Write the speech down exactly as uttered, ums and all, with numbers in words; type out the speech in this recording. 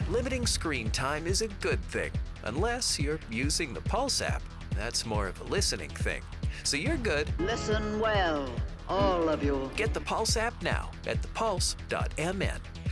Limiting screen time is a good thing, unless you're using the Pulse app. That's more of a listening thing. So you're good. Listen well, all of you. Get the Pulse app now at the pulse dot m n.